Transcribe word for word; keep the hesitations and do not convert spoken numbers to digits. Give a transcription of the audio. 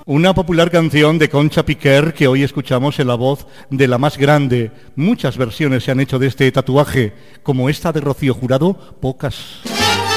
Una popular canción de Concha Piquer que hoy escuchamos en la voz de la más grande. Muchas versiones se han hecho de este tatuaje, como esta de Rocío Jurado, pocas.